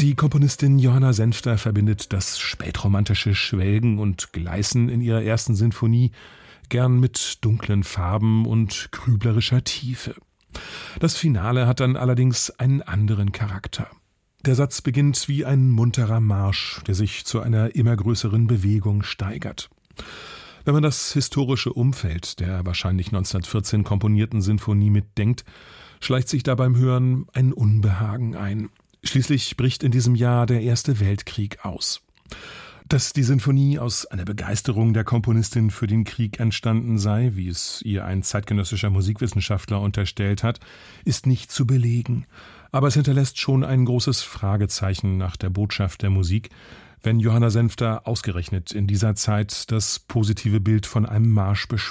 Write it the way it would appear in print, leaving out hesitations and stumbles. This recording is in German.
Die Komponistin Johanna Senfter verbindet das spätromantische Schwelgen und Gleißen in ihrer ersten Sinfonie gern mit dunklen Farben und grüblerischer Tiefe. Das Finale hat dann allerdings einen anderen Charakter. Der Satz beginnt wie ein munterer Marsch, der sich zu einer immer größeren Bewegung steigert. Wenn man das historische Umfeld der wahrscheinlich 1914 komponierten Sinfonie mitdenkt, schleicht sich da beim Hören ein Unbehagen ein. Schließlich bricht in diesem Jahr der Erste Weltkrieg aus. Dass die Sinfonie aus einer Begeisterung der Komponistin für den Krieg entstanden sei, wie es ihr ein zeitgenössischer Musikwissenschaftler unterstellt hat, ist nicht zu belegen. Aber es hinterlässt schon ein großes Fragezeichen nach der Botschaft der Musik, wenn Johanna Senfter ausgerechnet in dieser Zeit das positive Bild von einem Marsch beschwört.